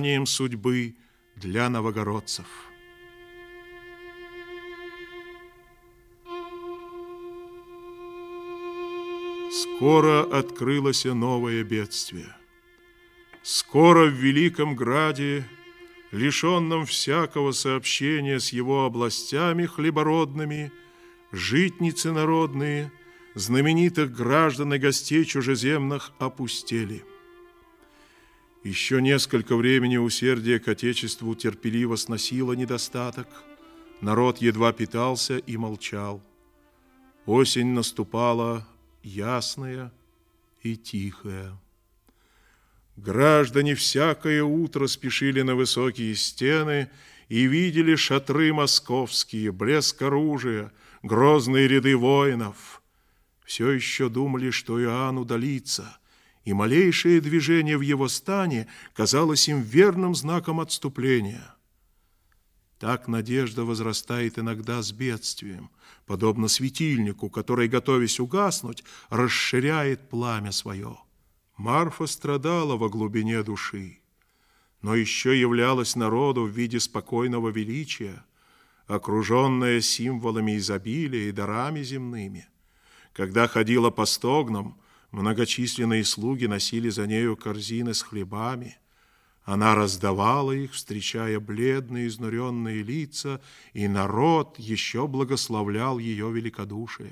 испытанием судьбы для новогородцев. Скоро открылось новое бедствие. Скоро в Великом Граде, лишенном всякого сообщения с его областями хлебородными, житницы народные, знаменитых граждан и гостей чужеземных опустели. Еще несколько времени усердие к Отечеству терпеливо сносило недостаток. Народ едва питался и молчал. Осень наступала ясная и тихая. Граждане всякое утро спешили на высокие стены и видели шатры московские, блеск оружия, грозные ряды воинов. Все еще думали, что Иоанн удалится, и малейшее движение в его стане казалось им верным знаком отступления. Так надежда возрастает иногда с бедствием, подобно светильнику, который, готовясь угаснуть, расширяет пламя свое. Марфа страдала во глубине души, но еще являлась народу в виде спокойного величия, окруженная символами изобилия и дарами земными. Когда ходила по стогнам, многочисленные слуги носили за нею корзины с хлебами. Она раздавала их, встречая бледные, изнуренные лица, и народ еще благословлял ее великодушие.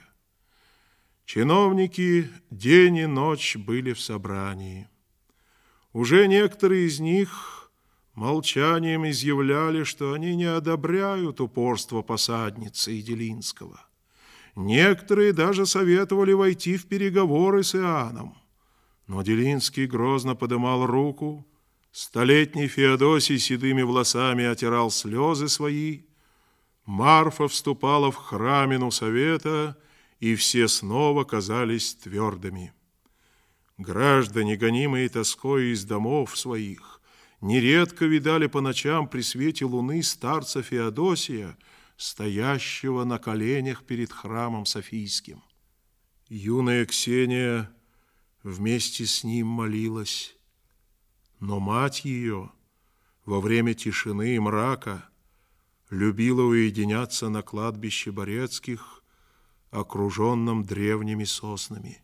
Чиновники день и ночь были в собрании. Уже некоторые из них молчанием изъявляли, что они не одобряют упорство посадницы и Делинского. Некоторые даже советовали войти в переговоры с Иоанном. Но Делинский грозно подымал руку, столетний Феодосий седыми волосами отирал слезы свои, Марфа вступала в храмину совета, и все снова казались твердыми. Граждане, гонимые тоской из домов своих, нередко видали по ночам при свете луны старца Феодосия, стоящего на коленях перед храмом Софийским. Юная Ксения вместе с ним молилась, но мать ее во время тишины и мрака любила уединяться на кладбище Борецких, окруженном древними соснами.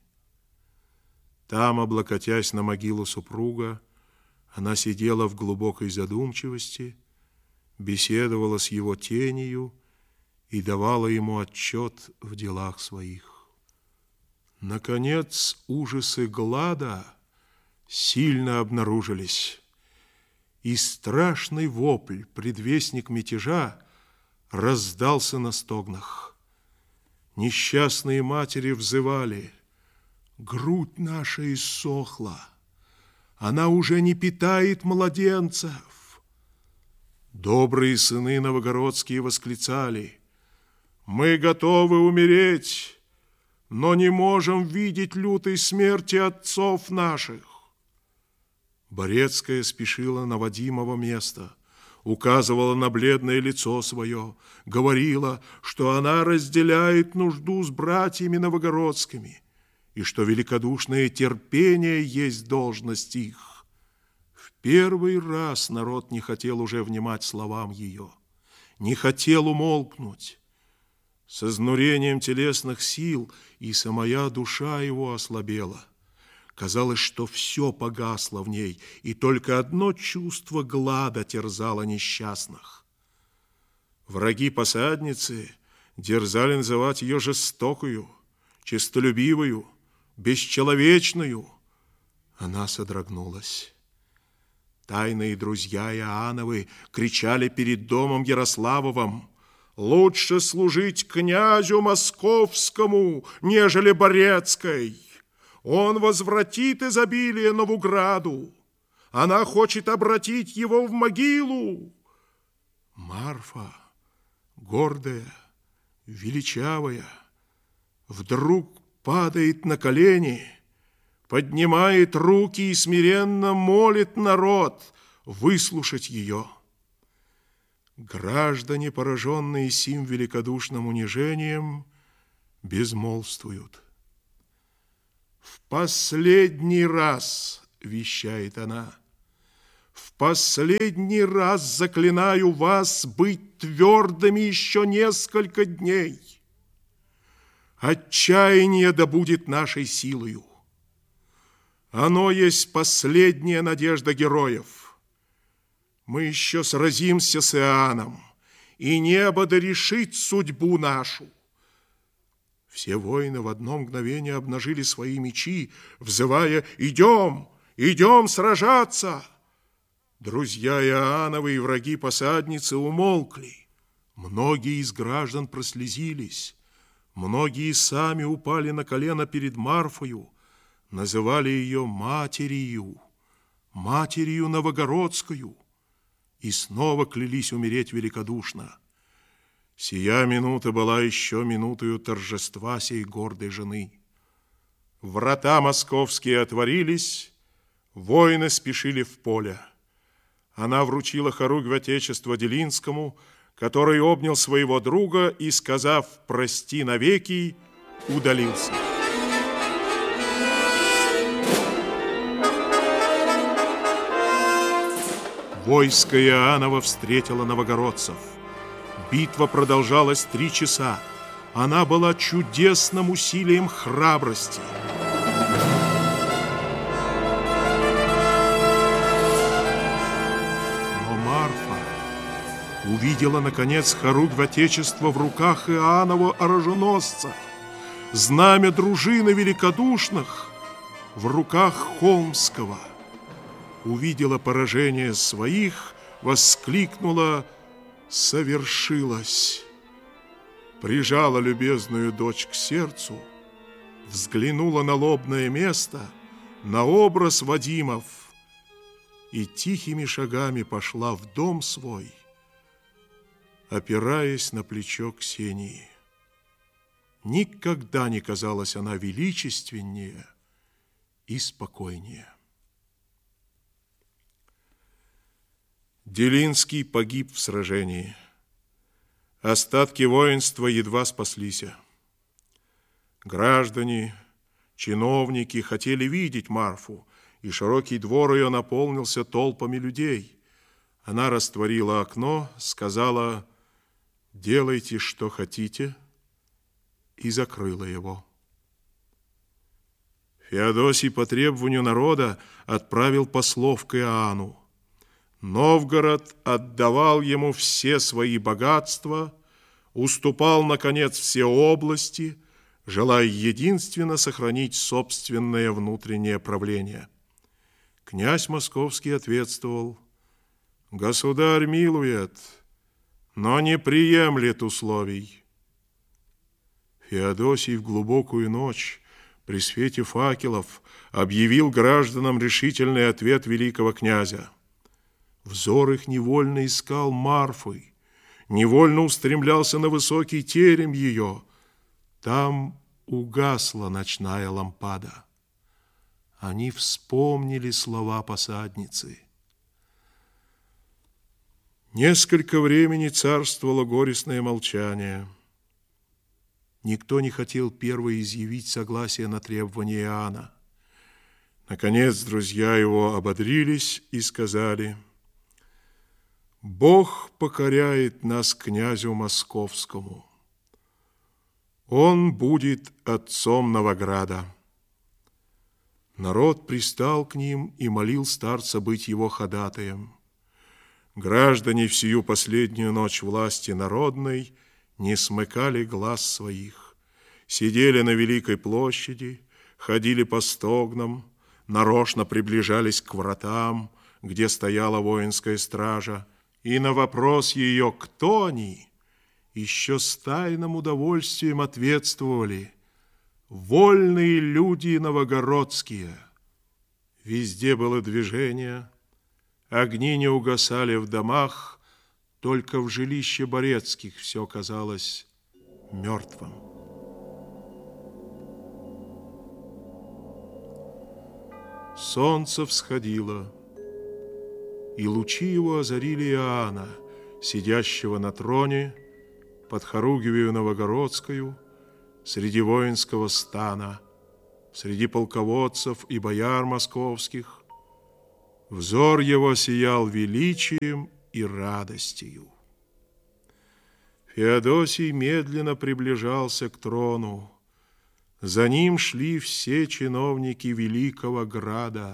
Там, облокотясь на могилу супруга, она сидела в глубокой задумчивости, беседовала с его тенью и давала ему отчет в делах своих. Наконец, ужасы глада сильно обнаружились, и страшный вопль, предвестник мятежа, раздался на стогнах. Несчастные матери взывали: «Грудь наша иссохла, она уже не питает младенцев». Добрые сыны новогородские восклицали: «Мы готовы умереть, но не можем видеть лютой смерти отцов наших». Борецкая спешила на Вадимово место, указывала на бледное лицо свое, говорила, что она разделяет нужду с братьями новогородскими и что великодушное терпение есть должность их. В первый раз народ не хотел уже внимать словам ее, не хотел умолкнуть. С изнурением телесных сил и самая душа его ослабела. Казалось, что все погасло в ней, и только одно чувство глада терзало несчастных. Враги посадницы дерзали называть ее жестокую, честолюбивую, бесчеловечную. Она содрогнулась. Тайные друзья Иоанновы кричали перед домом Ярославовым: «Лучше служить князю московскому, нежели Борецкой. Он возвратит изобилие Новограду. Она хочет обратить его в могилу». Марфа, гордая, величавая, вдруг падает на колени, поднимает руки и смиренно молит народ выслушать ее. Граждане, пораженные сим великодушным унижением, безмолвствуют. «В последний раз, — вещает она, — в последний раз заклинаю вас быть твердыми еще несколько дней. Отчаяние да будет нашей силою. Оно есть последняя надежда героев. Мы еще сразимся с Иоанном, и небо да решит судьбу нашу. Все воины в одно мгновение обнажили свои мечи, взывая: «Идем, идем сражаться!» Друзья Иоанновы и враги посадницы умолкли. Многие из граждан прослезились, многие сами упали на колено перед Марфою, называли ее матерью, матерью Новогородскую, и снова клялись умереть великодушно. Сия минута была еще минутою торжества сей гордой жены. Врата московские отворились, воины спешили в поле. Она вручила хоругвь Отечества Делинскому, который обнял своего друга и, сказав «прости навеки», удалился. Войско Иоаннова встретило новогородцев. Битва продолжалась 3 часа. Она была чудесным усилием храбрости. Но Марфа увидела, наконец, хоругвь Отечества в руках Иоаннова оруженосца, знамя дружины великодушных в руках Холмского. Увидела поражение своих, воскликнула: «Совершилось!» Прижала любезную дочь к сердцу, взглянула на лобное место, на образ Вадимов и тихими шагами пошла в дом свой, опираясь на плечо Ксении. Никогда не казалась она величественнее и спокойнее. Делинский погиб в сражении. Остатки воинства едва спаслись. Граждане, чиновники хотели видеть Марфу, и широкий двор ее наполнился толпами людей. Она растворила окно, сказала: «Делайте, что хотите», и закрыла его. Феодосий по требованию народа отправил послов к Иоанну. Новгород отдавал ему все свои богатства, уступал, наконец, все области, желая единственно сохранить собственное внутреннее правление. Князь Московский ответствовал: «Государь милует, но не приемлет условий». Феодосий в глубокую ночь при свете факелов объявил гражданам решительный ответ великого князя. Взор их невольно искал Марфы, невольно устремлялся на высокий терем ее. Там угасла ночная лампада. Они вспомнили слова посадницы. Несколько времени царствовало горестное молчание. Никто не хотел первый изъявить согласие на требования Иоанна. Наконец друзья его ободрились и сказали: «Бог покоряет нас князю Московскому. Он будет отцом Новограда». Народ пристал к ним и молил старца быть его ходатаем. Граждане в сию последнюю ночь власти народной не смыкали глаз своих, сидели на Великой площади, ходили по стогнам, нарочно приближались к вратам, где стояла воинская стража, и на вопрос ее, кто они, еще с тайным удовольствием ответствовали: «Вольные люди новогородские». Везде было движение, огни не угасали в домах, только в жилище Борецких все казалось мертвым. Солнце всходило, и лучи его озарили Иоанна, сидящего на троне под хоругвию Новогородскую, среди воинского стана, среди полководцев и бояр московских. Взор его сиял величием и радостью. Феодосий медленно приближался к трону. За ним шли все чиновники великого града.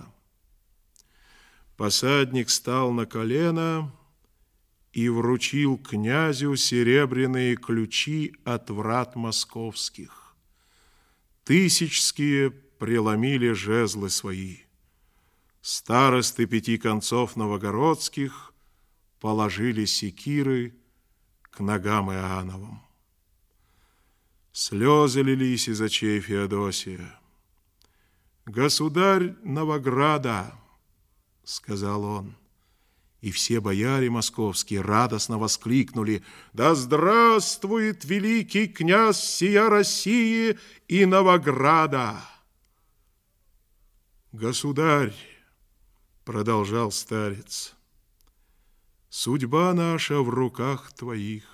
Посадник стал на колено и вручил князю серебряные ключи от врат московских. Тысячские преломили жезлы свои. Старосты 5 концов новогородских положили секиры к ногам Иоанновым. Слезы лились из очей Феодосия. «Государь Новограда!» — сказал он. И все бояре московские радостно воскликнули: «Да здравствует великий князь сия России и Новограда!» «Государь!» — продолжал старец, — «судьба наша в руках твоих.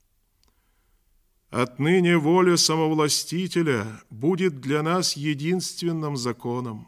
Отныне воля самовластителя будет для нас единственным законом.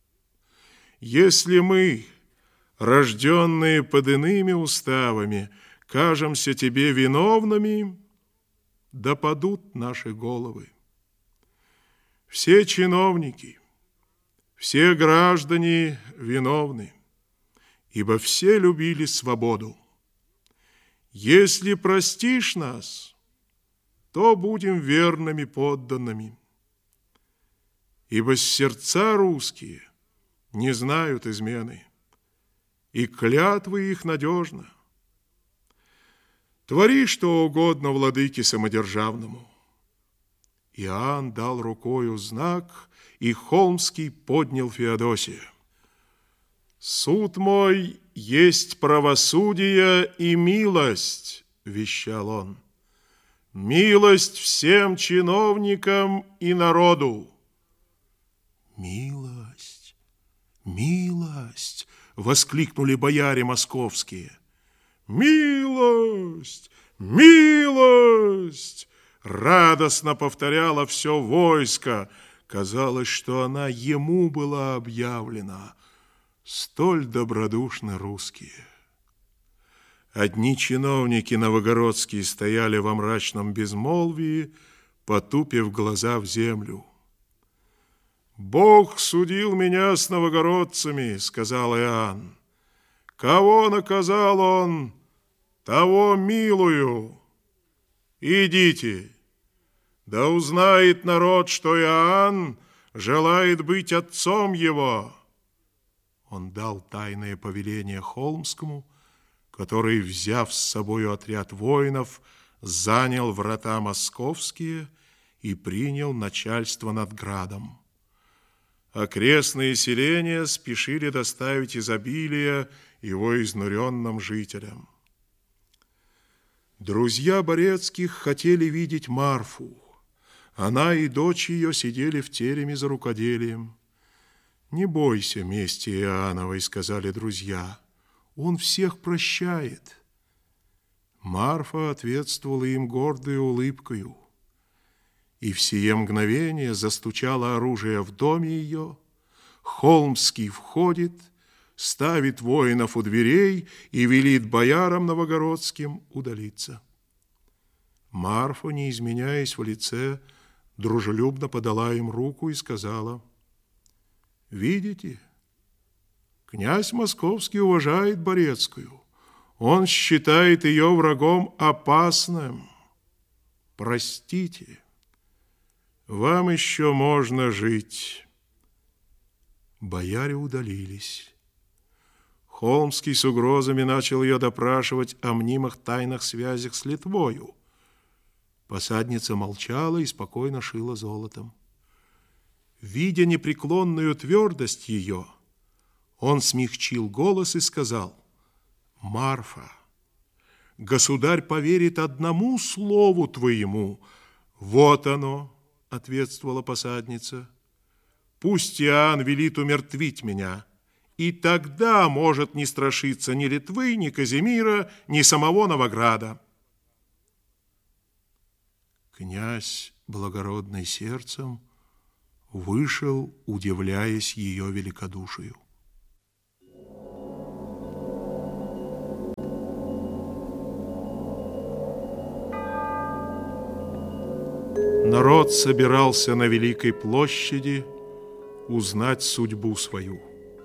Если мы, рожденные под иными уставами, кажемся тебе виновными, да падут наши головы. Все чиновники, все граждане виновны, ибо все любили свободу. Если простишь нас, то будем верными подданными, ибо сердца русские не знают измены, и клятвы их надежны. Твори, что угодно владыке самодержавному». Иоанн дал рукою знак, и Холмский поднял Феодосия. «Суд мой есть правосудие и милость», — вещал он. «Милость всем чиновникам и народу». «Милость, милость!» — воскликнули бояре московские. «Милость, милость!» — радостно повторяло все войско. Казалось, что она ему была объявлена. Столь добродушны русские. Одни чиновники новогородские стояли во мрачном безмолвии, потупив глаза в землю. «Бог судил меня с новогородцами», — сказал Иоанн. «Кого наказал он, того милую. Идите, да узнает народ, что Иоанн желает быть отцом его». Он дал тайное повеление Холмскому, который, взяв с собою отряд воинов, занял врата московские и принял начальство над градом. Окрестные селения спешили доставить изобилие его изнуренным жителям. Друзья Борецких хотели видеть Марфу. Она и дочь ее сидели в тереме за рукоделием. «Не бойся мести Иоанновой», — сказали друзья. «Он всех прощает». Марфа ответствовала им гордой улыбкою. И в сие мгновение застучало оружие в доме ее. Холмский входит, ставит воинов у дверей и велит боярам новогородским удалиться. Марфа, не изменяясь в лице, дружелюбно подала им руку и сказала: «Видите, князь московский уважает Борецкую. Он считает ее врагом опасным. Простите, вам еще можно жить». Бояре удалились. Холмский с угрозами начал ее допрашивать о мнимых тайных связях с Литвою. Посадница молчала и спокойно шила золотом. Видя непреклонную твердость ее, он смягчил голос и сказал: «Марфа, государь поверит одному слову твоему». «Вот оно», — ответствовала посадница. «Пусть Иоанн велит умертвить меня, и тогда может не страшиться ни Литвы, ни Казимира, ни самого Новограда». Князь, благородный сердцем, вышел, удивляясь ее великодушию. Народ собирался на Великой площади узнать судьбу свою.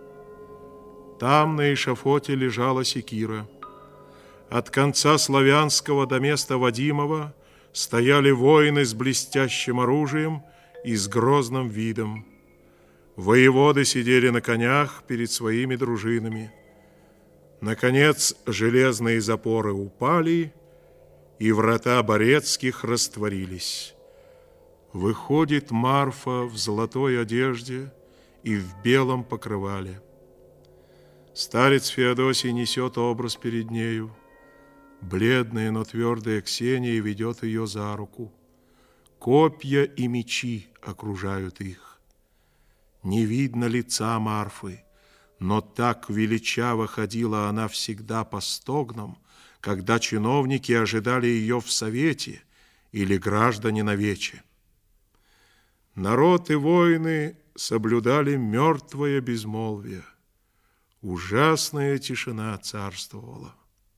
Там на эшафоте лежала секира. От конца Славянского до места Вадимова стояли воины с блестящим оружием и с грозным видом. Воеводы сидели на конях перед своими дружинами. Наконец железные запоры упали, и врата Борецких растворились. Выходит Марфа в золотой одежде и в белом покрывале. Старец Феодосий несет образ перед нею. Бледная, но твердая Ксения ведет ее за руку. Копья и мечи окружают их. Не видно лица Марфы, но так величаво ходила она всегда по стогнам, когда чиновники ожидали ее в совете или граждане на вече. Народ и воины соблюдали мертвое безмолвие. Ужасная тишина царствовала.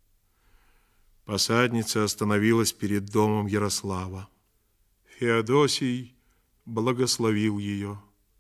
Посадница остановилась перед домом Ярослава. Феодосий благословил ее.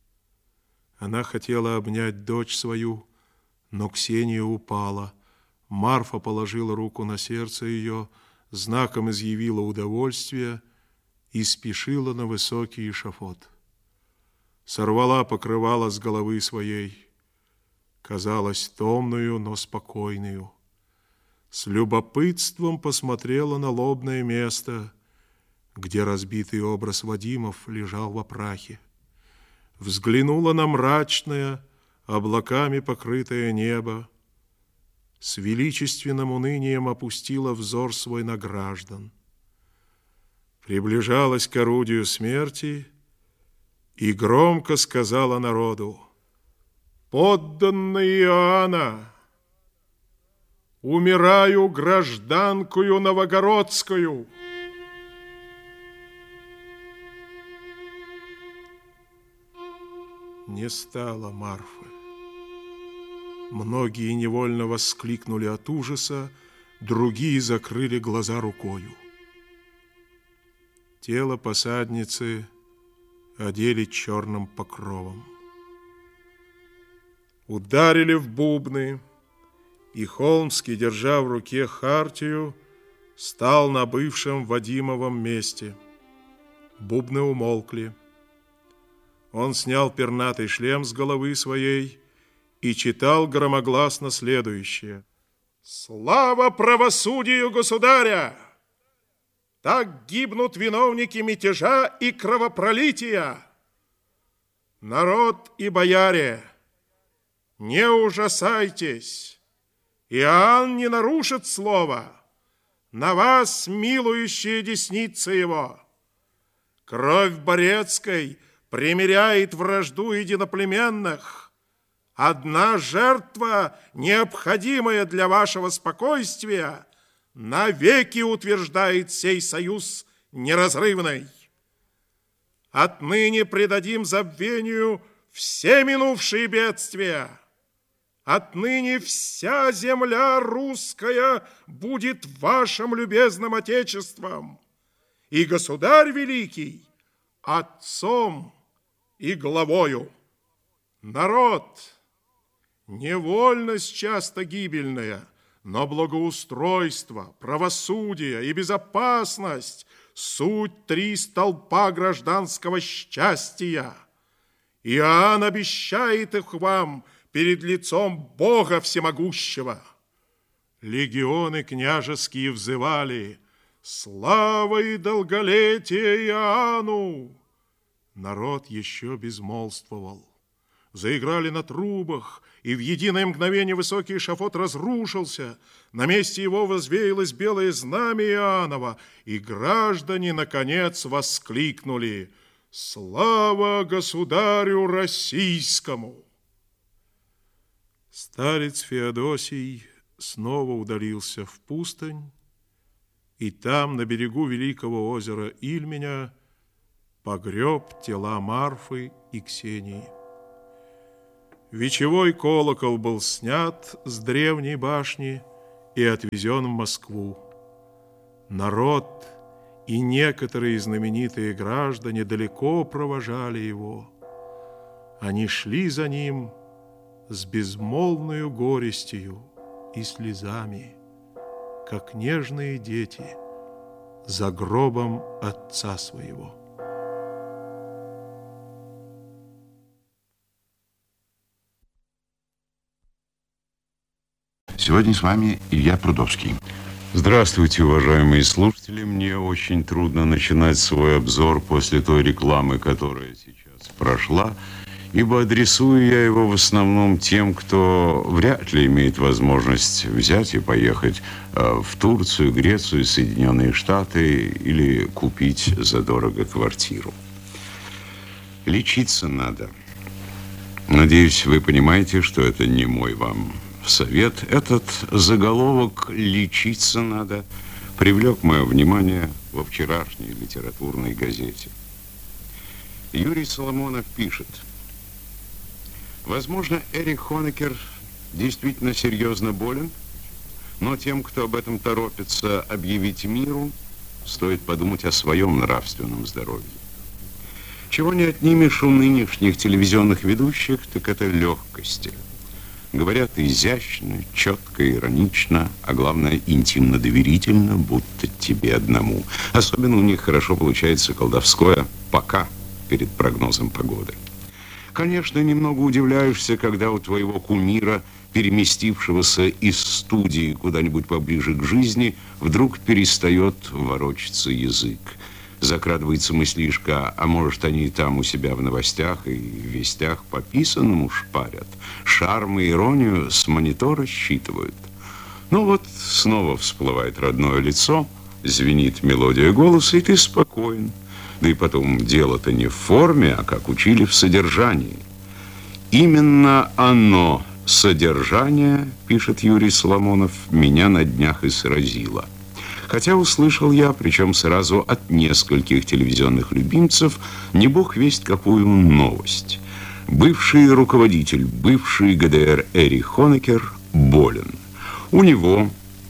Она хотела обнять дочь свою, но Ксения упала. Марфа положила руку на сердце ее, знаком изъявила удовольствие и спешила на высокий эшафот. Сорвала покрывало с головы своей, казалась томную, но спокойную. С любопытством посмотрела на лобное место, где разбитый образ Вадимов лежал во прахе. Взглянула на мрачное, облаками покрытое небо, с величественным унынием опустила взор свой на граждан. Приближалась к орудию смерти и громко сказала народу: «Подданные Иоанна, умираю гражданкою новогородскую». Не стало Марфы. Многие невольно воскликнули от ужаса, другие закрыли глаза рукою. Тело посадницы одели черным покровом. Ударили в бубны, и Холмский, держа в руке хартию, стал на бывшем Вадимовом месте. Бубны умолкли. Он снял пернатый шлем с головы своей и читал громогласно следующее: «Слава правосудию государя! Так гибнут виновники мятежа и кровопролития! Народ и бояре, не ужасайтесь! Иоанн не нарушит слова, на вас милующая десница его. Кровь Борецкой примиряет вражду единоплеменных. Одна жертва, необходимая для вашего спокойствия, навеки утверждает сей союз неразрывный. Отныне предадим забвению все минувшие бедствия. Отныне вся земля русская будет вашим любезным отечеством, и государь великий отцом и главою. Народ, невольность часто гибельная, но благоустройство, правосудие и безопасность – суть три столпа гражданского счастья. Иоанн обещает их вам перед лицом Бога Всемогущего. Легионы княжеские взывали: «Слава и долголетие Иоанну!» Народ еще безмолвствовал. Заиграли на трубах, и в единое мгновение высокий эшафот разрушился. На месте его возвеялось белое знамя Иоаннова, и граждане, наконец, воскликнули: «Слава государю российскому!» Старец Феодосий снова удалился в пустынь, и там, на берегу великого озера Ильменя, погреб тела Марфы и Ксении. Вечевой колокол был снят с древней башни и отвезен в Москву. Народ и некоторые знаменитые граждане далеко провожали его. Они шли за ним с безмолвною горестью и слезами, как нежные дети за гробом отца своего. Сегодня с вами Илья Прудовский. Здравствуйте, уважаемые слушатели. Мне очень трудно начинать свой обзор после той рекламы, которая сейчас прошла, ибо адресую я его в основном тем, кто вряд ли имеет возможность взять и поехать в Турцию, Грецию, Соединенные Штаты или купить задорого квартиру. Лечиться надо. Надеюсь, вы понимаете, что это не мой вам совет. Этот заголовок «Лечиться надо» привлек мое внимание во вчерашней литературной газете. Юрий Соломонов пишет: возможно, Эрих Хонекер действительно серьезно болен, но тем, кто об этом торопится объявить миру, стоит подумать о своем нравственном здоровье. Чего не отнимешь у нынешних телевизионных ведущих, так это легкости. Говорят изящно, четко, иронично, а главное, интимно-доверительно, будто тебе одному. Особенно у них хорошо получается колдовское «пока» перед прогнозом погоды. Конечно, немного удивляешься, когда у твоего кумира, переместившегося из студии куда-нибудь поближе к жизни, вдруг перестает ворочаться язык. Закрадывается мыслишка, а может, они там у себя в новостях и вестях по писанному шпарят, шарм и иронию с монитора считывают. Ну вот, снова всплывает родное лицо, звенит мелодия голоса, и ты спокоен. Да и потом, дело-то не в форме, а как учили в содержании. Именно оно, содержание, пишет Юрий Соломонов, меня на днях и сразило. Хотя услышал я, причем сразу от нескольких телевизионных любимцев, не бог весть какую новость. Бывший руководитель, бывший ГДР Эрих Хонекер болен. У него,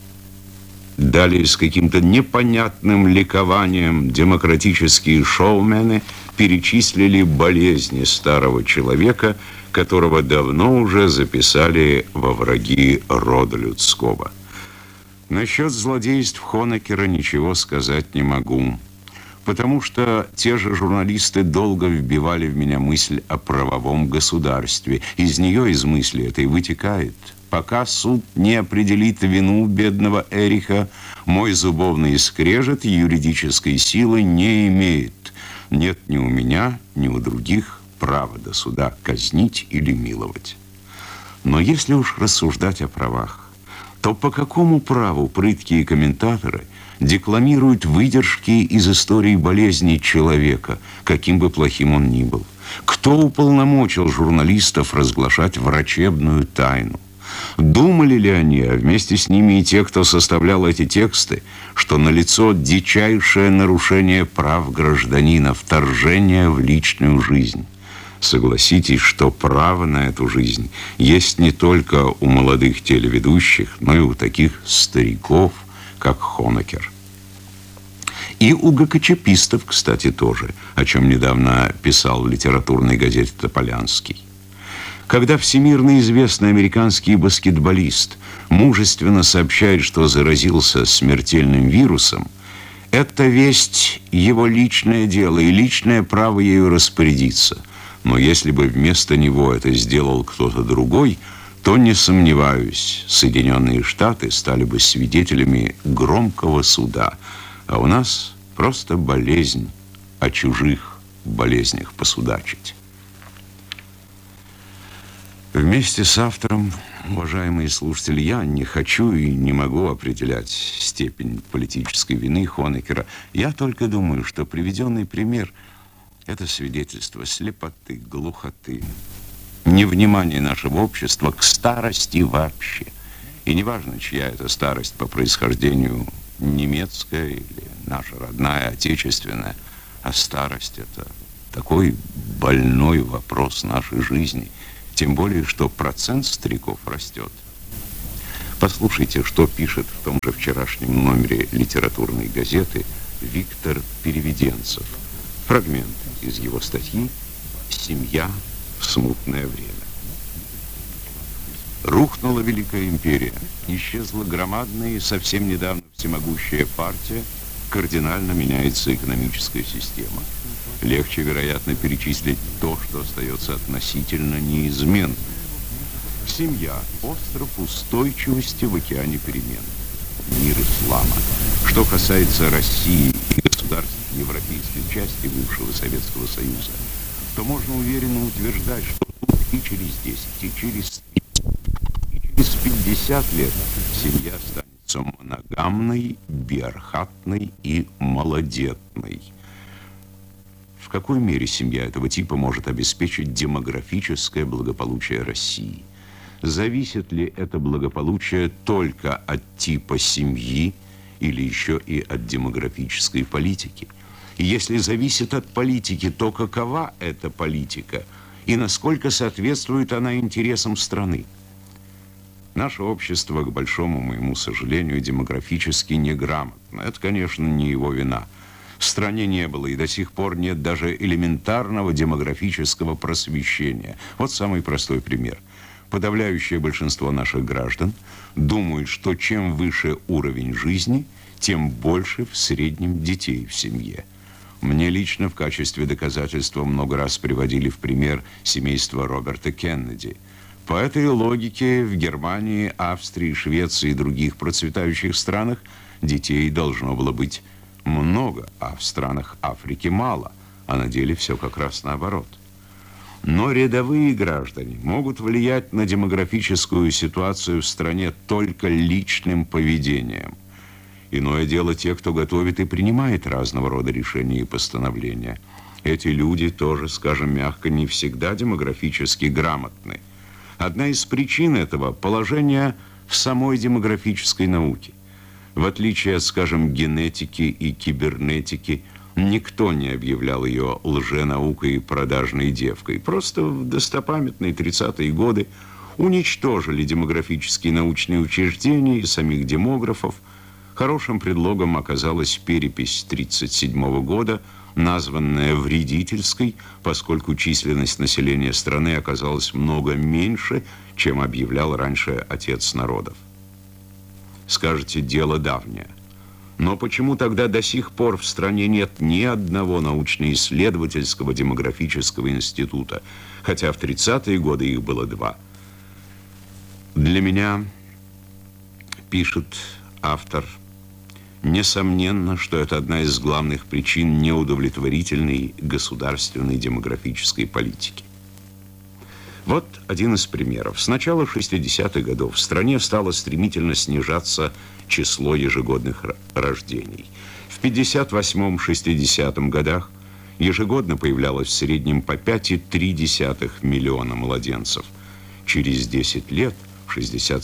далее с каким-то непонятным ликованием, демократические шоумены перечислили болезни старого человека, которого давно уже записали во враги рода людского. Насчет злодейств Хонекера ничего сказать не могу, потому что те же журналисты долго вбивали в меня мысль о правовом государстве. Из нее, из мысли этой, вытекает: пока суд не определит вину бедного Эриха, мой зубовный скрежет юридической силы не имеет. Нет ни у меня, ни у других права до суда казнить или миловать. Но если уж рассуждать о правах, то по какому праву прыткие комментаторы декламируют выдержки из истории болезни человека, каким бы плохим он ни был? Кто уполномочил журналистов разглашать врачебную тайну? Думали ли они, а вместе с ними и те, кто составлял эти тексты, что налицо дичайшее нарушение прав гражданина, вторжение в личную жизнь? Согласитесь, что право на эту жизнь есть не только у молодых телеведущих, но и у таких стариков, как Хонекер. И у ГКЧПистов, кстати, тоже, о чем недавно писал в литературной газете «Тополянский». Когда всемирно известный американский баскетболист мужественно сообщает, что заразился смертельным вирусом, это весть его личное дело и личное право ею распорядиться. Но если бы вместо него это сделал кто-то другой, то, не сомневаюсь, Соединенные Штаты стали бы свидетелями громкого суда. А у нас просто болезнь о чужих болезнях посудачить. Вместе с автором, уважаемые слушатели, я не хочу и не могу определять степень политической вины Хонекера. Я только думаю, что приведенный пример – это свидетельство слепоты, глухоты, невнимания нашего общества к старости вообще. И неважно, чья это старость по происхождению, немецкая или наша родная, отечественная, а старость – это такой больной вопрос нашей жизни. Тем более, что процент стариков растет. Послушайте, что пишет в том же вчерашнем номере литературной газеты Виктор Переведенцев. Фрагмент из его статьи «Семья в смутное время». Рухнула Великая империя, исчезла громадная и совсем недавно всемогущая партия, кардинально меняется экономическая система. Легче, вероятно, перечислить то, что остается относительно неизменным. Семья – остров устойчивости в океане перемен. Мир ислама. Что касается России и государств европейской части бывшего Советского Союза, то можно уверенно утверждать, что тут и через 10, и через 50 лет семья останется моногамной, биархатной и малодетной. В какой мере семья этого типа может обеспечить демографическое благополучие России? Зависит ли это благополучие только от типа семьи или еще и от демографической политики? И если зависит от политики, то какова эта политика и насколько соответствует она интересам страны? Наше общество, к большому моему сожалению, демографически неграмотно. Это, конечно, не его вина. В стране не было и до сих пор нет даже элементарного демографического просвещения. Вот самый простой пример. Подавляющее большинство наших граждан думают, что чем выше уровень жизни, тем больше в среднем детей в семье. Мне лично в качестве доказательства много раз приводили в пример семейство Роберта Кеннеди. По этой логике в Германии, Австрии, Швеции и других процветающих странах детей должно было быть много, а в странах Африки мало, а на деле все как раз наоборот. Но рядовые граждане могут влиять на демографическую ситуацию в стране только личным поведением. Иное дело те, кто готовит и принимает разного рода решения и постановления. Эти люди тоже, скажем мягко, не всегда демографически грамотны. Одна из причин этого – положение в самой демографической науке. В отличие от, скажем, генетики и кибернетики, никто не объявлял ее лженаукой и продажной девкой. Просто в достопамятные 30-е годы уничтожили демографические научные учреждения и самих демографов. Хорошим предлогом оказалась перепись 1937 года, названная вредительской, поскольку численность населения страны оказалась много меньше, чем объявлял раньше отец народов. Скажете, дело давнее. Но почему тогда до сих пор в стране нет ни одного научно-исследовательского демографического института, хотя в 30-е годы их было 2? Для меня, пишет автор, несомненно, что это одна из главных причин неудовлетворительной государственной демографической политики. Вот один из примеров. С начала 60-х годов в стране стало стремительно снижаться число ежегодных рождений. В 58-60 годах ежегодно появлялось в среднем по 5,3 миллиона младенцев. Через 10 лет, в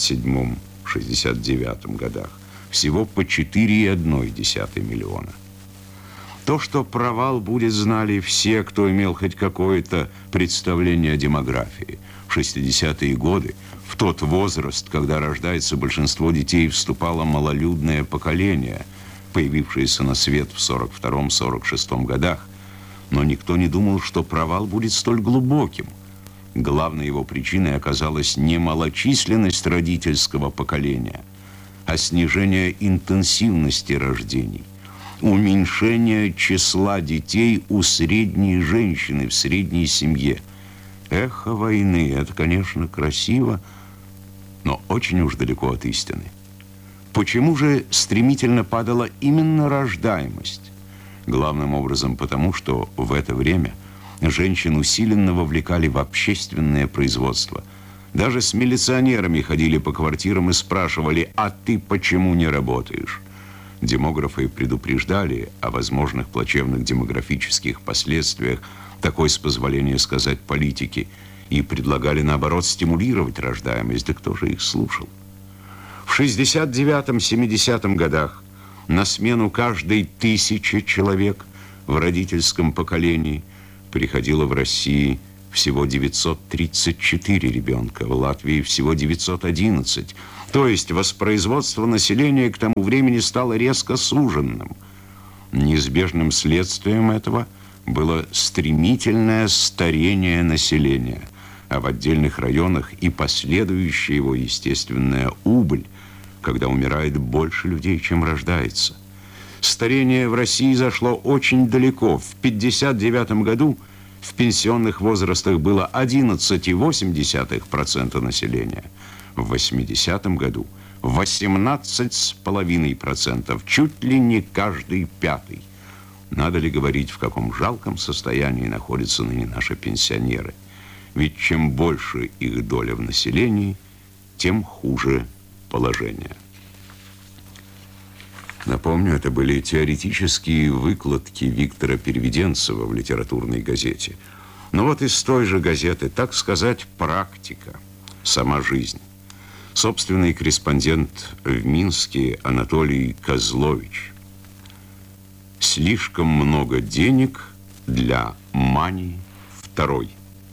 67-69 годах, всего по 4,1 миллиона. То, что провал будет, знали все, кто имел хоть какое-то представление о демографии. В 60-е годы, в тот возраст, когда рождается большинство детей, вступало малолюдное поколение, появившееся на свет в 42-46 годах. Но никто не думал, что провал будет столь глубоким. Главной его причиной оказалась не малочисленность родительского поколения, а снижение интенсивности рождений, уменьшение числа детей у средней женщины в средней семье. Эхо войны – это, конечно, красиво, но очень уж далеко от истины. Почему же стремительно падала именно рождаемость? Главным образом потому, что в это время женщин усиленно вовлекали в общественное производство. Даже с милиционерами ходили по квартирам и спрашивали: «А ты почему не работаешь?» Демографы предупреждали о возможных плачевных демографических последствиях такой, с позволения сказать, политики и предлагали, наоборот, стимулировать рождаемость. Да кто же их слушал? В 69-70 годах на смену каждой 1000 человек в родительском поколении приходило в России всего 934 ребенка, в Латвии всего 911. То есть воспроизводство населения к тому времени стало резко суженным. Неизбежным следствием этого было стремительное старение населения, а в отдельных районах и последующая его естественная убыль, когда умирает больше людей, чем рождается. Старение в России зашло очень далеко. В 1959 году в пенсионных возрастах было 11,8% населения. В 1980 году 18,5%, чуть ли не каждый пятый. Надо ли говорить, в каком жалком состоянии находятся ныне наши пенсионеры? Ведь чем больше их доля в населении, тем хуже положение. Напомню, это были теоретические выкладки Виктора Переведенцева в литературной газете. Но вот из той же газеты, так сказать, практика, сама жизнь. Собственный корреспондент в Минске Анатолий Козлович. Слишком много денег для Мани II.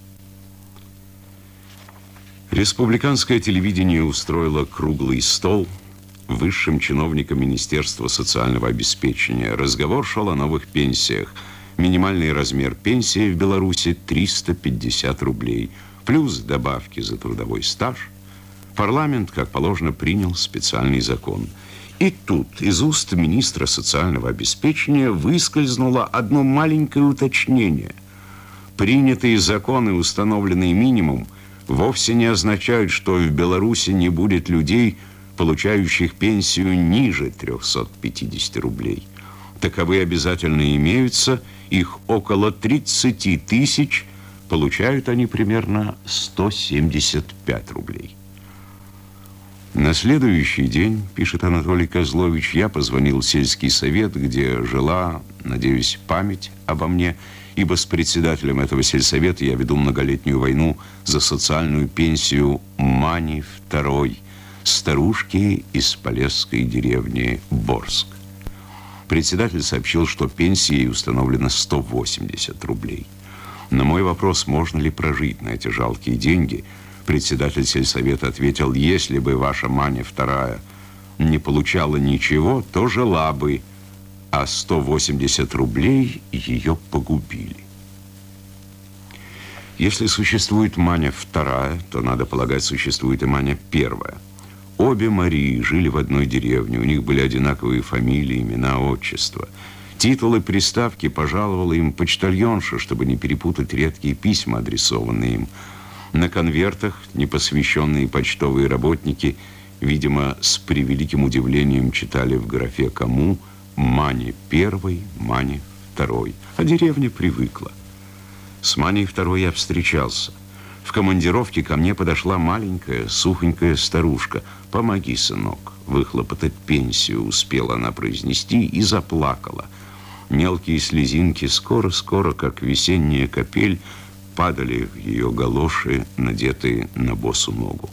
Республиканское телевидение устроило круглый стол высшим чиновникам Министерства социального обеспечения. Разговор шел о новых пенсиях. Минимальный размер пенсии в Беларуси 350 рублей, плюс добавки за трудовой стаж. Парламент, как положено, принял специальный закон. И тут из уст министра социального обеспечения выскользнуло одно маленькое уточнение. Принятые законы, установленный минимум, вовсе не означают, что в Беларуси не будет людей, получающих пенсию ниже 350 рублей. Таковые обязательно имеются, их около 30 тысяч, получают они примерно 175 рублей. На следующий день, пишет Анатолий Козлович, я позвонил в сельский совет, где жила, надеюсь, память обо мне, ибо с председателем этого сельсовета я веду многолетнюю войну за социальную пенсию Мани II, старушки из полесской деревни Борск. Председатель сообщил, что пенсия ей установлена 180 рублей. На мой вопрос, можно ли прожить на эти жалкие деньги, председатель сельсовета ответил: если бы ваша Маня II не получала ничего, то жила бы, а 180 рублей ее погубили. Если существует Маня II, то, надо полагать, существует и Маня I. Обе Марии жили в одной деревне, у них были одинаковые фамилии, имена, отчества. Титулы, приставки пожаловала им почтальонша, чтобы не перепутать редкие письма, адресованные им. На конвертах непосвященные почтовые работники, видимо, с превеликим удивлением читали в графе «Кому» Мани I, Мани II. А деревня привыкла. С Маней II я встречался. В командировке ко мне подошла маленькая, сухонькая старушка. «Помоги, сынок, выхлопотать пенсию», успела она произнести и заплакала. Мелкие слезинки скоро-скоро, как весенняя капель, падали в ее галоши, надетые на босу ногу.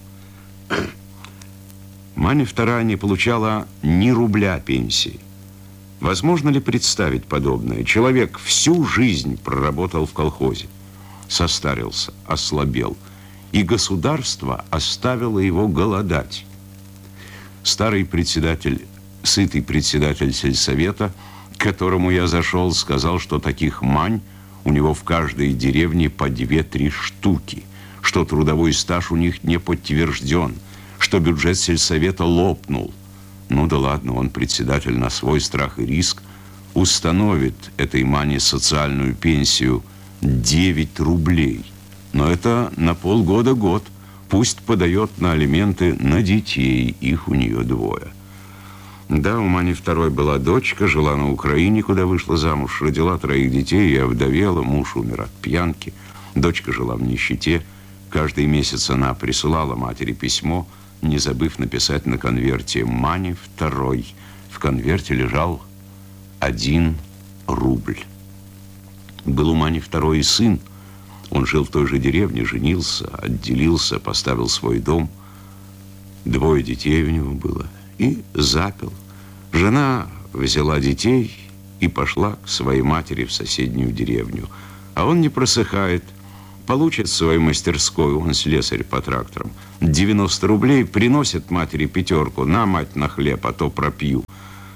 Маня II не получала ни рубля пенсии. Возможно ли представить подобное? Человек всю жизнь проработал в колхозе, состарился, ослабел, и государство оставило его голодать. Старый председатель, сытый председатель сельсовета, к которому я зашел, сказал, что таких Мань у него в каждой деревне по 2-3 штуки, что трудовой стаж у них не подтвержден, что бюджет сельсовета лопнул. Ну да ладно, он, председатель, на свой страх и риск установит этой Мане социальную пенсию 9 рублей. Но это на полгода-год. Пусть подает на алименты на детей, их у нее 2. Да, у Мани II была дочка, жила на Украине, куда вышла замуж, родила 3 детей и овдовела, муж умер от пьянки. Дочка жила в нищете. Каждый месяц она присылала матери письмо, не забыв написать на конверте «Мани II». В конверте лежал 1 рубль. Был у Мани II и сын. Он жил в той же деревне, женился, отделился, поставил свой дом. 2 детей у него было. И запил. Жена взяла детей и пошла к своей матери в соседнюю деревню. А он не просыхает. Получит в своей мастерской, он слесарь по тракторам, 90 рублей, приносит матери 5. На, мать, на хлеб, а то пропью.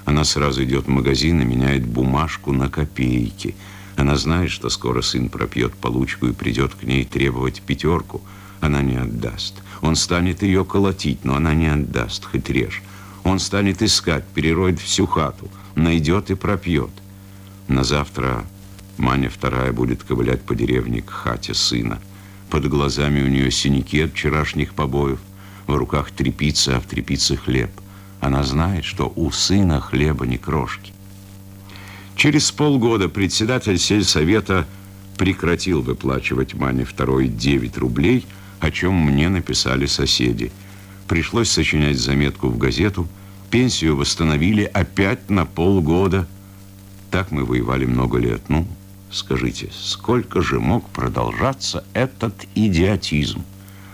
Она сразу идет в магазин и меняет бумажку на копейки. Она знает, что скоро сын пропьет получку и придет к ней требовать 5. Она не отдаст. Он станет ее колотить, но она не отдаст, хоть режь. Он станет искать, перероет всю хату, найдет и пропьет. На завтра Маня вторая будет ковылять по деревне к хате сына. Под глазами у нее синяки от вчерашних побоев, в руках тряпица, а в тряпице хлеб. Она знает, что у сына хлеба ни крошки. Через полгода председатель сельсовета прекратил выплачивать Мане второй 9 рублей, о чем мне написали соседи. Пришлось сочинять заметку в газету. Пенсию восстановили опять на полгода. Так мы воевали много лет. Ну, скажите, сколько же мог продолжаться этот идиотизм?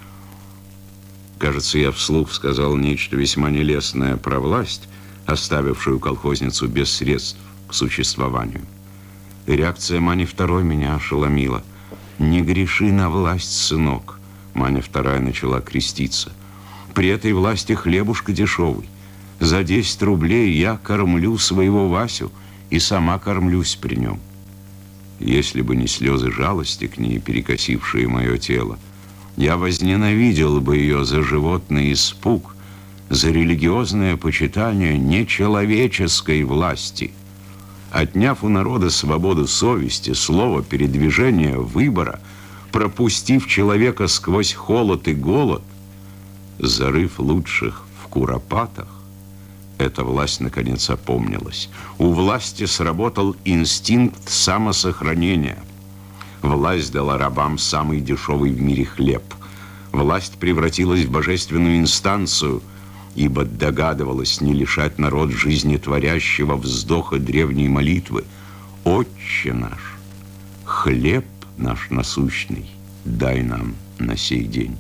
Кажется, я вслух сказал нечто весьма нелестное про власть, оставившую колхозницу без средств к существованию. Реакция Мани второй меня ошеломила. «Не греши на власть, сынок». Маня вторая начала креститься. «При этой власти хлебушка дешевый. За 10 рублей я кормлю своего Васю и сама кормлюсь при нем». Если бы не слезы жалости к ней, перекосившие мое тело, я возненавидел бы ее за животный испуг, за религиозное почитание нечеловеческой власти. Отняв у народа свободу совести, слова, передвижения, выбора, пропустив человека сквозь холод и голод, зарыв лучших в куропатах, эта власть наконец опомнилась. У власти сработал инстинкт самосохранения. Власть дала рабам самый дешевый в мире хлеб. Власть превратилась в божественную инстанцию, ибо догадывалась не лишать народ жизнетворящего вздоха древней молитвы. «Отче наш, хлеб наш насущный, дай нам на сей день».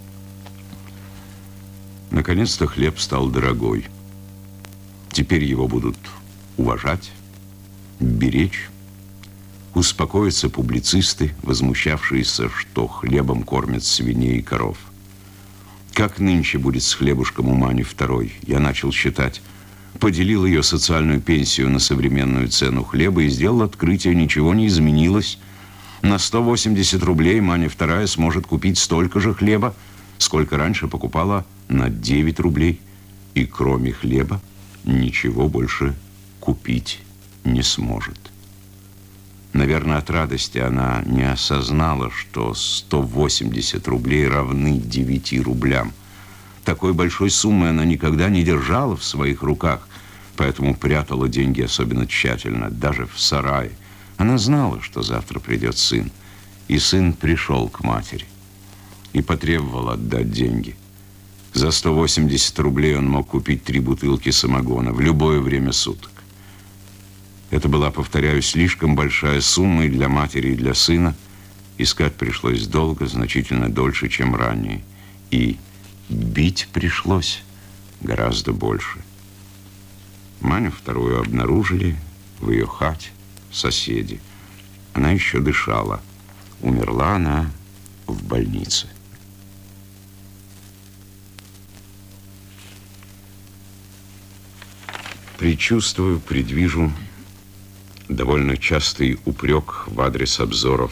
Наконец-то хлеб стал дорогой. Теперь его будут уважать, беречь. Успокоятся публицисты, возмущавшиеся, что хлебом кормят свиней и коров. Как нынче будет с хлебушком у Мани второй? Я начал считать. Поделил ее социальную пенсию на современную цену хлеба и сделал открытие, ничего не изменилось. На 180 рублей Маня вторая сможет купить столько же хлеба, сколько раньше покупала на 9 рублей. И кроме хлеба ничего больше купить не сможет. Наверное, от радости она не осознала, что 180 рублей равны 9 рублям. Такой большой суммы она никогда не держала в своих руках, поэтому прятала деньги особенно тщательно, даже в сарае. Она знала, что завтра придет сын, и сын пришел к матери и потребовал отдать деньги. За 180 рублей он мог купить 3 бутылки самогона в любое время суток. Это была, повторяю, слишком большая сумма и для матери, и для сына. Искать пришлось долго, значительно дольше, чем ранее. И бить пришлось гораздо больше. Маню вторую обнаружили в ее хате соседи. Она еще дышала. Умерла она в больнице. Предчувствую, предвижу довольно частый упрек в адрес обзоров.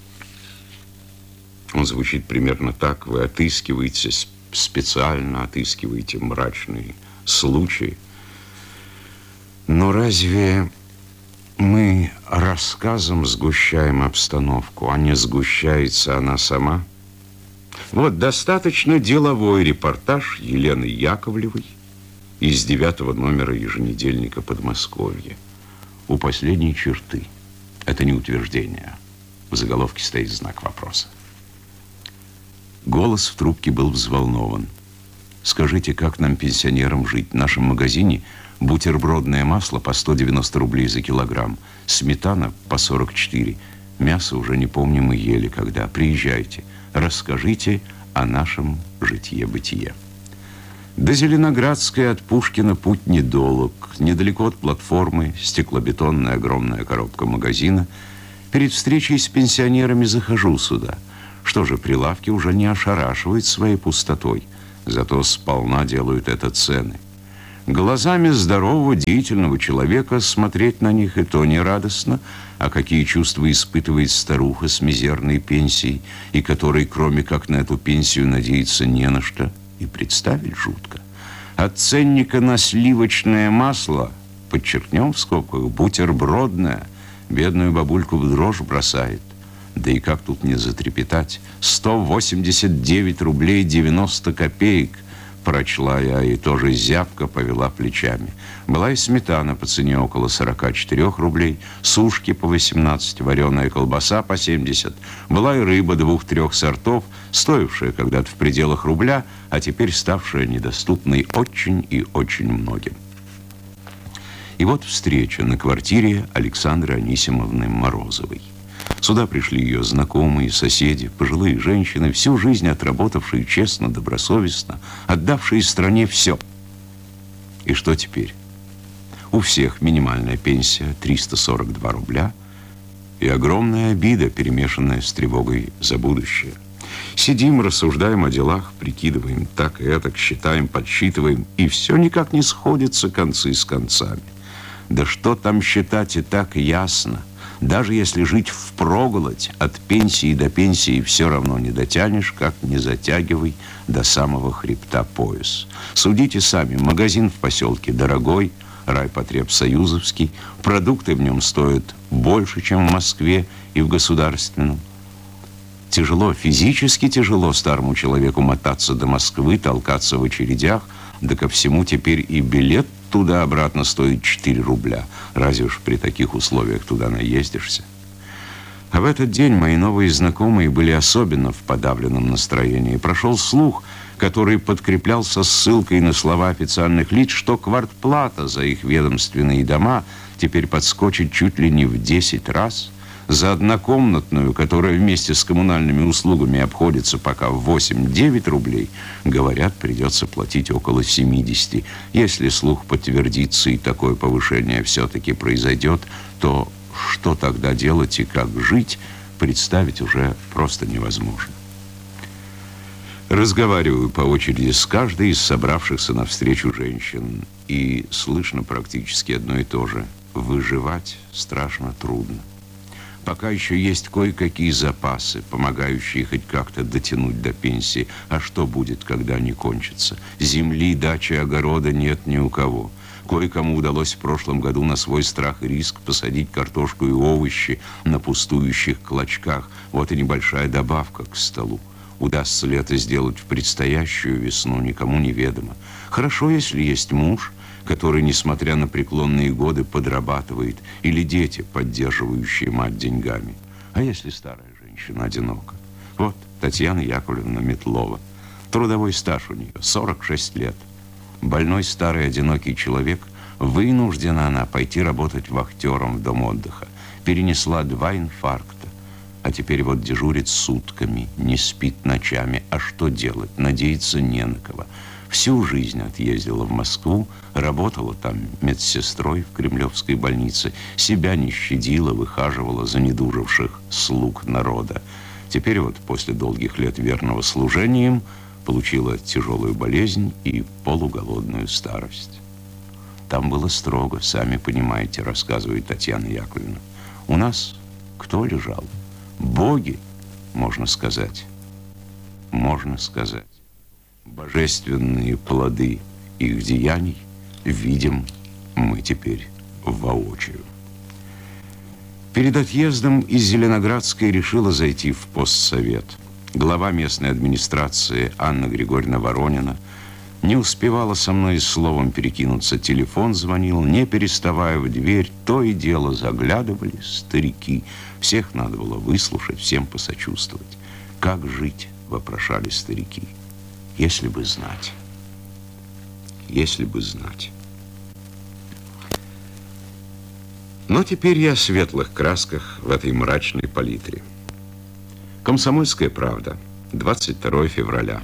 Он звучит примерно так: вы отыскиваете, специально отыскиваете мрачные случаи. Но разве мы рассказом сгущаем обстановку, а не сгущается она сама? Вот достаточно деловой репортаж Елены Яковлевой из 9-го номера еженедельника «Подмосковье». У последней черты. Это не утверждение. В заголовке стоит знак вопроса. Голос в трубке был взволнован. «Скажите, как нам, пенсионерам, жить? В нашем магазине бутербродное масло по 190 рублей за килограмм, сметана по 44. Мясо уже не помню, мы ели когда. Приезжайте, расскажите о нашем житье-бытие». До Зеленоградской от Пушкина путь недолг. Недалеко от платформы стеклобетонная огромная коробка магазина. Перед встречей с пенсионерами захожу сюда. Что же, прилавки уже не ошарашивают своей пустотой, зато сполна делают это цены. Глазами здорового, деятельного человека смотреть на них и то не радостно, а какие чувства испытывает старуха с мизерной пенсией, и которой, кроме как на эту пенсию, надеяться не на что, и представить жутко. От ценника на сливочное масло, подчеркнем в скобках, бутербродное, бедную бабульку в дрожь бросает. Да и как тут не затрепетать? 189 рублей 90 копеек. Прочла я и тоже зябко повела плечами. Была и сметана по цене около 44 рублей, сушки по 18, вареная колбаса по 70. Была и рыба 2-3 сортов, стоившая когда-то в пределах рубля, а теперь ставшая недоступной очень и очень многим. И вот встреча на квартире Александры Анисимовны Морозовой. Сюда пришли ее знакомые, соседи, пожилые женщины, всю жизнь отработавшие честно, добросовестно, отдавшие стране все. И что теперь? У всех минимальная пенсия 342 рубля и огромная обида, перемешанная с тревогой за будущее. Сидим, рассуждаем о делах, прикидываем так и этак, считаем, подсчитываем, и все никак не сходятся концы с концами. Да что там считать, и так ясно. Даже если жить впроголодь, от пенсии до пенсии все равно не дотянешь, как не затягивай до самого хребта пояс. Судите сами, магазин в поселке дорогой, райпотребсоюзовский, продукты в нем стоят больше, чем в Москве и в государственном. Тяжело, физически тяжело старому человеку мотаться до Москвы, толкаться в очередях, да ко всему теперь и билет туда-обратно стоит 4 рубля. Разве уж при таких условиях туда наездишься? А в этот день мои новые знакомые были особенно в подавленном настроении. Прошел слух, который подкреплялся ссылкой на слова официальных лиц, что квартплата за их ведомственные дома теперь подскочит чуть ли не в 10 раз. За однокомнатную, которая вместе с коммунальными услугами обходится пока в 8-9 рублей, говорят, придется платить около 70. Если слух подтвердится и такое повышение все-таки произойдет, то что тогда делать и как жить, представить уже просто невозможно. Разговариваю по очереди с каждой из собравшихся навстречу женщин, и слышно практически одно и то же. Выживать страшно трудно. Пока еще есть кое-какие запасы, помогающие хоть как-то дотянуть до пенсии. А что будет, когда они кончатся? Земли, дачи, огорода нет ни у кого. Кое-кому удалось в прошлом году на свой страх и риск посадить картошку и овощи на пустующих клочках. Вот и небольшая добавка к столу. Удастся ли это сделать в предстоящую весну, никому не ведомо. Хорошо, если есть муж, который, несмотря на преклонные годы, подрабатывает, или дети, поддерживающие мать деньгами. А если старая женщина одинока? Вот Татьяна Яковлевна Метлова. Трудовой стаж у нее 46 лет. Больной старый одинокий человек, вынуждена она пойти работать вахтером в дом отдыха. Перенесла 2 инфаркта. А теперь вот дежурит сутками, не спит ночами. А что делать? Надеяться не на кого. Всю жизнь отъездила в Москву, работала там медсестрой в Кремлевской больнице, себя не щадила, выхаживала за недужавших слуг народа. Теперь вот после долгих лет верного служения им получила тяжелую болезнь и полуголодную старость. Там было строго, сами понимаете, рассказывает Татьяна Яковлевна. У нас кто лежал? Боги, можно сказать. Можно сказать. Божественные плоды их деяний видим мы теперь воочию. Перед отъездом из Зеленоградской решила зайти в постсовет. Глава местной администрации Анна Григорьевна Воронина не успевала со мной словом перекинуться. Телефон звонил, не переставая в дверь. То и дело заглядывали старики. Всех надо было выслушать, всем посочувствовать. «Как жить?» – вопрошали старики. Если бы знать. Если бы знать. Но теперь я в светлых красках в этой мрачной палитре. «Комсомольская правда», 22 февраля.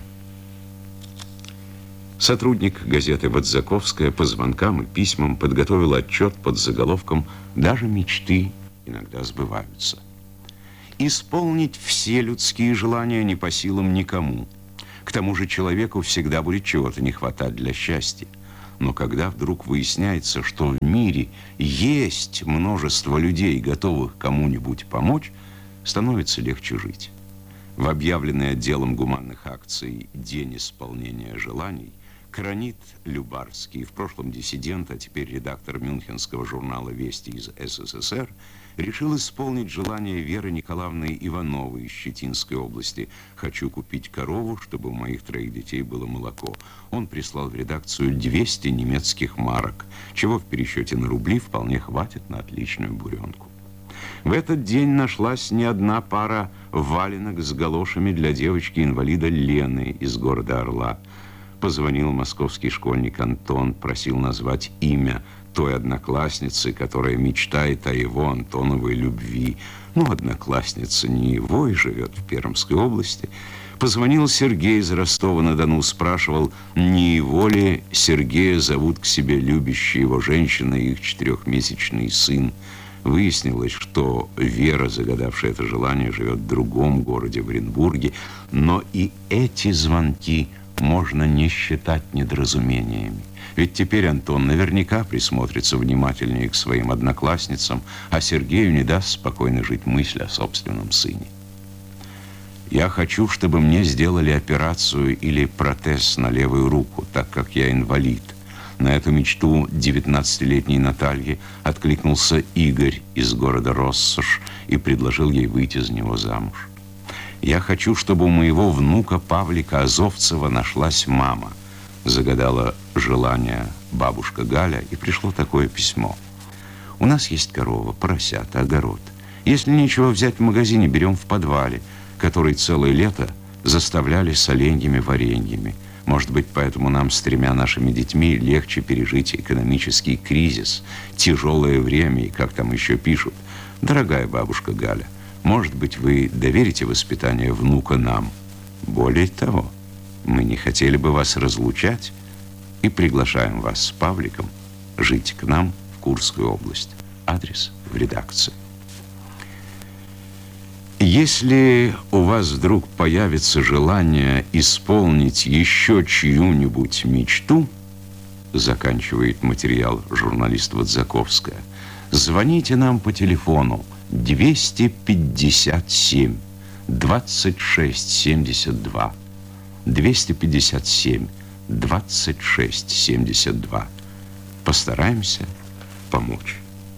Сотрудник газеты «Водзаковская» по звонкам и письмам подготовил отчет под заголовком «Даже мечты иногда сбываются». Исполнить все людские желания не по силам никому. К тому же человеку всегда будет чего-то не хватать для счастья. Но когда вдруг выясняется, что в мире есть множество людей, готовых кому-нибудь помочь, становится легче жить. В объявленный отделом гуманных акций «День исполнения желаний» Кранит Любарский, в прошлом диссидент, а теперь редактор мюнхенского журнала «Вести» из СССР, решил исполнить желание Веры Николаевны Ивановой из Щетинской области. «Хочу купить корову, чтобы у моих 3 детей было молоко». Он прислал в редакцию 200 немецких марок, чего в пересчете на рубли вполне хватит на отличную буренку. В этот день нашлась не одна пара валенок с галошами для девочки-инвалида Лены из города Орла. Позвонил московский школьник Антон, просил назвать имя той одноклассницы, которая мечтает о его, Антоновой, любви. Ну, одноклассница не его и живет в Пермской области. Позвонил Сергей из Ростова-на-Дону, спрашивал, не его ли Сергея зовут к себе любящая его женщина и их 4-месячный сын. Выяснилось, что Вера, загадавшая это желание, живет в другом городе, в Оренбурге, но и эти звонки можно не считать недоразумениями. Ведь теперь Антон наверняка присмотрится внимательнее к своим одноклассницам, а Сергею не даст спокойно жить мысль о собственном сыне. «Я хочу, чтобы мне сделали операцию или протез на левую руку, так как я инвалид». На эту мечту 19-летней Натальи откликнулся Игорь из города Россош и предложил ей выйти за него замуж. «Я хочу, чтобы у моего внука Павлика Азовцева нашлась мама», загадала желание бабушка Галя, и пришло такое письмо. «У нас есть корова, поросята, огород. Если нечего взять в магазине, берем в подвале, который целое лето заставляли соленьями, вареньями. Может быть, поэтому нам с 3 нашими детьми легче пережить экономический кризис, тяжелое время, и как там еще пишут. Дорогая бабушка Галя, может быть, вы доверите воспитание внука нам? Более того, мы не хотели бы вас разлучать и приглашаем вас с Павликом жить к нам в Курскую область. Адрес в редакции». Если у вас вдруг появится желание исполнить еще чью-нибудь мечту, заканчивает материал журналист Водзаковская, звоните нам по телефону 257 26 72, 257 26 72. Постараемся помочь.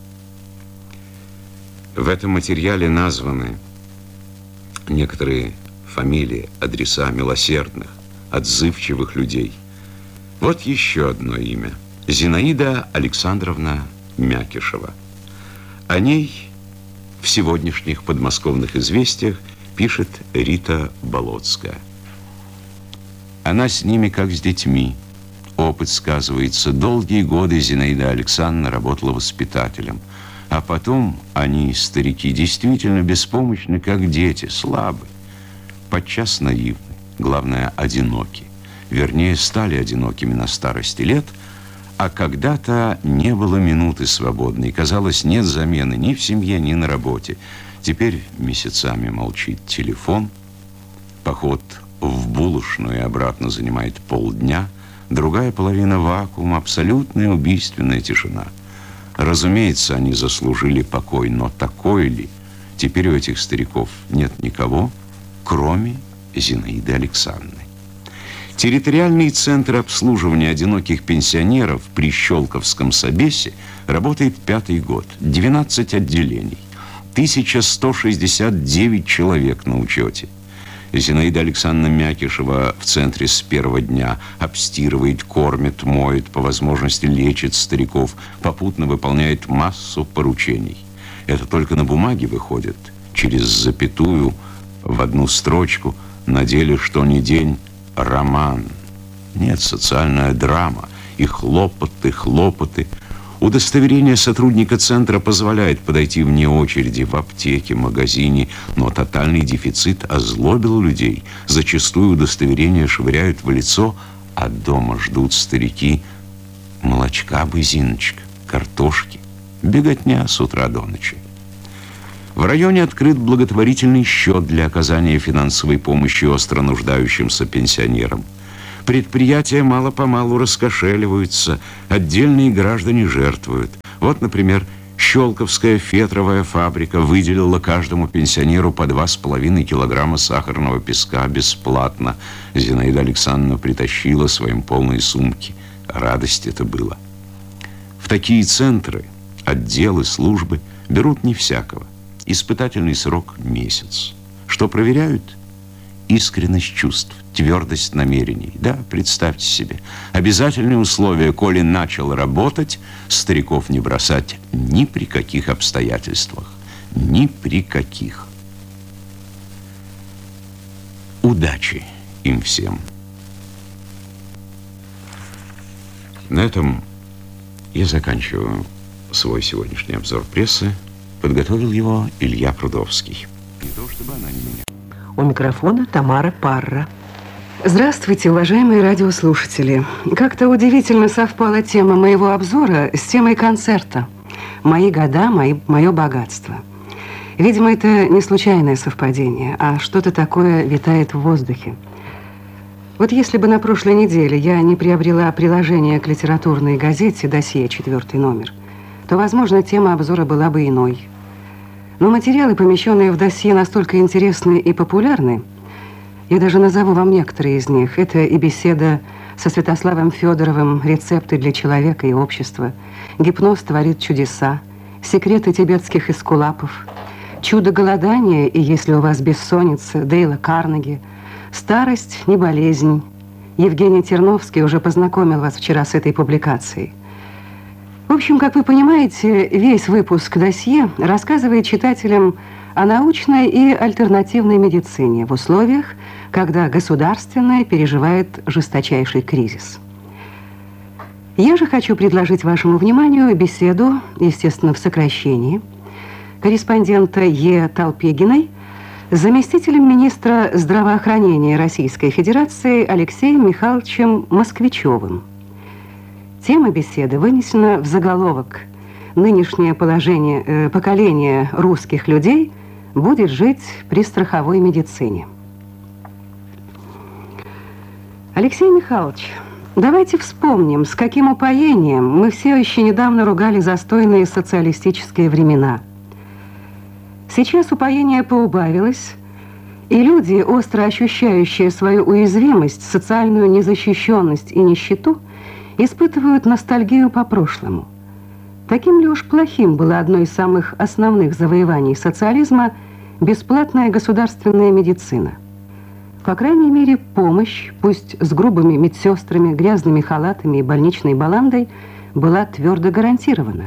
В этом материале названы некоторые фамилии, адреса милосердных, отзывчивых людей. Вот еще одно имя. Зинаида Александровна Мякишева. О ней в сегодняшних подмосковных известиях пишет Рита Болотская. Она с ними как с детьми. Опыт сказывается. Долгие годы Зинаида Александровна работала воспитателем. А потом они, старики, действительно беспомощны, как дети, слабы, подчас наивны, главное, одиноки. Вернее, стали одинокими на старости лет, а когда-то не было минуты свободной. Казалось, нет замены ни в семье, ни на работе. Теперь месяцами молчит телефон, поход в булочную и обратно занимает полдня, другая половина вакуума, абсолютная убийственная тишина. Разумеется, они заслужили покой, но такой ли? Теперь у этих стариков нет никого, кроме Зинаиды Александровны. Территориальный центр обслуживания одиноких пенсионеров при Щелковском собесе работает 5-й год, 12 отделений, 1169 человек на учете. Зинаида Александровна Мякишева в центре с первого дня обстирывает, кормит, моет, по возможности лечит стариков, попутно выполняет массу поручений. Это только на бумаге выходит, через запятую, в одну строчку, на деле что ни день роман. Нет, социальная драма, и хлопоты. Удостоверение сотрудника центра позволяет подойти вне очереди в аптеке, магазине, но тотальный дефицит озлобил людей. Зачастую удостоверения швыряют в лицо, а дома ждут старики молочка бы, Зиночка, картошки, беготня с утра до ночи. В районе открыт благотворительный счет для оказания финансовой помощи остро нуждающимся пенсионерам. Предприятия мало-помалу раскошеливаются, отдельные граждане жертвуют. Вот, например, Щелковская фетровая фабрика выделила каждому пенсионеру по 2,5 килограмма сахарного песка бесплатно. Зинаида Александровна притащила своим полные сумки. Радость это было. В такие центры, отделы, службы берут не всякого. Испытательный срок – месяц. Что проверяют? Искренность чувств, твердость намерений. Да, представьте себе, обязательные условия: коли начал работать, стариков не бросать ни при каких обстоятельствах. Ни при каких. Удачи им всем. На этом я заканчиваю свой сегодняшний обзор прессы. Подготовил его Илья Прудовский. Не то чтобы она не меня. У микрофона Тамара Парра. Здравствуйте, уважаемые радиослушатели. Как-то удивительно совпала тема моего обзора с темой концерта «Мои года, мое богатство». Видимо, это не случайное совпадение, а что-то такое витает в воздухе. Вот если бы на прошлой неделе я не приобрела приложение к литературной газете «Досье», 4-й номер, то, возможно, тема обзора была бы иной. Но материалы, помещенные в досье, настолько интересны и популярны. Я даже назову вам некоторые из них. Это и беседа со Святославом Федоровым «Рецепты для человека и общества», «Гипноз творит чудеса», «Секреты тибетских эскулапов», «Чудо голодания» и «Если у вас бессонница» Дейла Карнеги, «Старость не болезнь». Евгений Терновский уже познакомил вас вчера с этой публикацией. В общем, как вы понимаете, весь выпуск досье рассказывает читателям о научной и альтернативной медицине в условиях, когда государственная переживает жесточайший кризис. Я же хочу предложить вашему вниманию беседу, естественно, в сокращении, корреспондента Е. Толпегиной с заместителем министра здравоохранения Российской Федерации Алексеем Михайловичем Москвичевым. Тема беседы вынесена в заголовок «Нынешнее поколение русских людей будет жить при страховой медицине». Алексей Михайлович, давайте вспомним, с каким упоением мы все еще недавно ругали застойные социалистические времена. Сейчас упоение поубавилось, и люди, остро ощущающие свою уязвимость, социальную незащищенность и нищету, испытывают ностальгию по прошлому. Таким ли уж плохим было одно из самых основных завоеваний социализма – бесплатная государственная медицина? По крайней мере, помощь, пусть с грубыми медсестрами, грязными халатами и больничной баландой, была твердо гарантирована.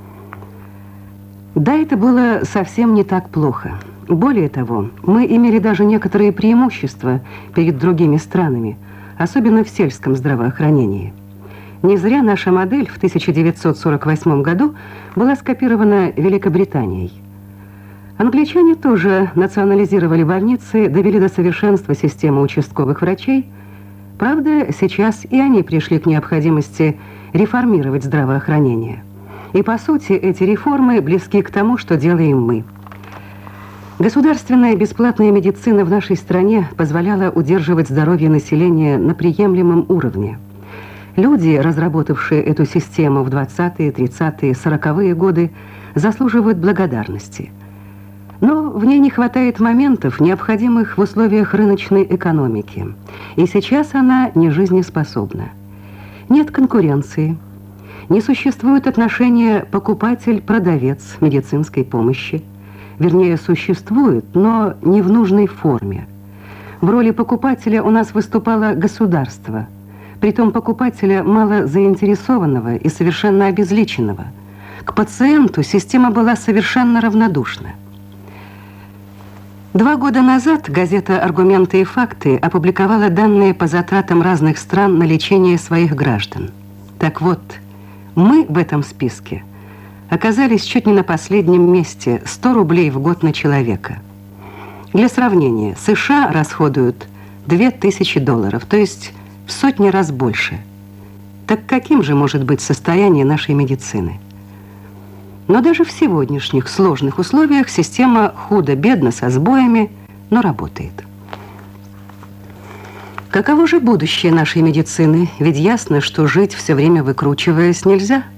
Да, это было совсем не так плохо. Более того, мы имели даже некоторые преимущества перед другими странами, особенно в сельском здравоохранении. Не зря наша модель в 1948 году была скопирована Великобританией. Англичане тоже национализировали больницы, довели до совершенства систему участковых врачей. Правда, сейчас и они пришли к необходимости реформировать здравоохранение. И, по сути, эти реформы близки к тому, что делаем мы. Государственная бесплатная медицина в нашей стране позволяла удерживать здоровье населения на приемлемом уровне. Люди, разработавшие эту систему в 20-е, 30-е, 40-е годы, заслуживают благодарности. Но в ней не хватает моментов, необходимых в условиях рыночной экономики. И сейчас она не жизнеспособна. Нет конкуренции. Не существует отношения покупатель-продавец медицинской помощи. Вернее, существует, но не в нужной форме. В роли покупателя у нас выступало государство. Притом покупателя мало заинтересованного и совершенно обезличенного. К пациенту система была совершенно равнодушна. 2 года назад газета «Аргументы и факты» опубликовала данные по затратам разных стран на лечение своих граждан. Так вот, мы в этом списке оказались чуть не на последнем месте – 100 рублей в год на человека. Для сравнения, США расходуют $2000, то есть в сотни раз больше. Так каким же может быть состояние нашей медицины? Но даже в сегодняшних сложных условиях система худо-бедно со сбоями, но работает. Каково же будущее нашей медицины? Ведь ясно, что жить все время выкручиваясь нельзя.